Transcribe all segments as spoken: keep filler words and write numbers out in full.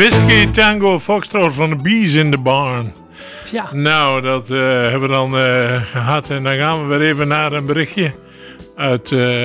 Whiskey Tango Foxtrot van de Bees in the Barn. Ja. Nou, dat uh, hebben we dan uh, gehad. En dan gaan we weer even naar een berichtje uit uh,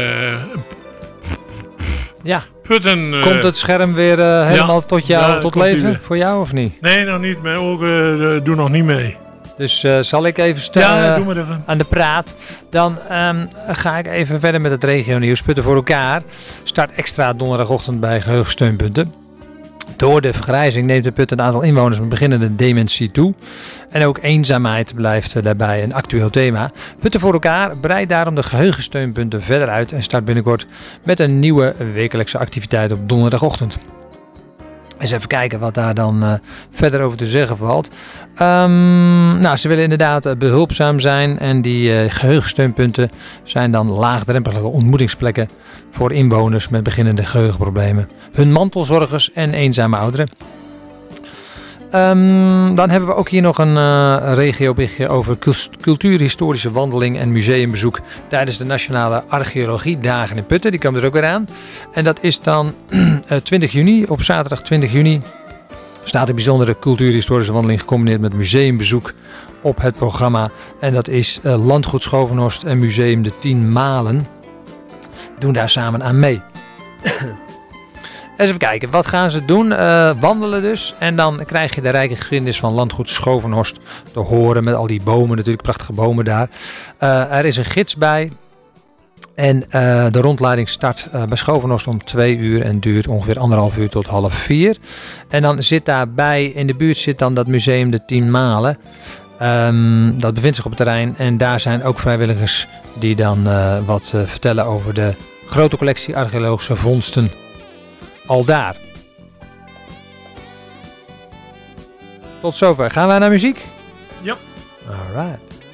ja. Putten. Uh, Komt het scherm weer uh, helemaal ja, tot jou, ja, tot leven voor jou of niet? Nee, nog niet. Mijn ogen uh, doen nog niet mee. Dus uh, zal ik even stellen ja, doe maar even. aan de praat. Dan um, ga ik even verder met het regionieuws. Putten voor elkaar start extra donderdagochtend bij geheugensteunpunten. Door de vergrijzing neemt de Putten een aantal inwoners met beginnende dementie toe. En ook eenzaamheid blijft daarbij een actueel thema. Putten voor elkaar breidt daarom de geheugensteunpunten verder uit en start binnenkort met een nieuwe wekelijkse activiteit op donderdagochtend. Eens even kijken wat daar dan uh, verder over te zeggen valt. Um, nou, ze willen inderdaad uh, behulpzaam zijn. En die uh, geheugensteunpunten zijn dan laagdrempelige ontmoetingsplekken voor inwoners met beginnende geheugenproblemen. Hun mantelzorgers en eenzame ouderen. Um, dan hebben we ook hier nog een uh, regioberichtje over cultuurhistorische wandeling en museumbezoek tijdens de Nationale Archeologiedagen in Putten. Die komen er ook weer aan. En dat is dan uh, twintig juni, op zaterdag twintig juni staat een bijzondere cultuurhistorische wandeling gecombineerd met museumbezoek op het programma. En dat is uh, Landgoed Schovenhorst en Museum de Tien Malen doen daar samen aan mee. Eens even kijken, wat gaan ze doen? Uh, wandelen dus. En dan krijg je de rijke geschiedenis van Landgoed Schovenhorst te horen. Met al die bomen, natuurlijk prachtige bomen daar. Uh, er is een gids bij. En uh, de rondleiding start uh, bij Schovenhorst om twee uur en duurt ongeveer anderhalf uur tot half vier. En dan zit daarbij, in de buurt zit dan dat museum de Tien Malen. Um, dat bevindt zich op het terrein. En daar zijn ook vrijwilligers die dan uh, wat uh, vertellen over de grote collectie archeologische vondsten. Al daar. Tot zover. Gaan wij naar muziek? Ja. Alright.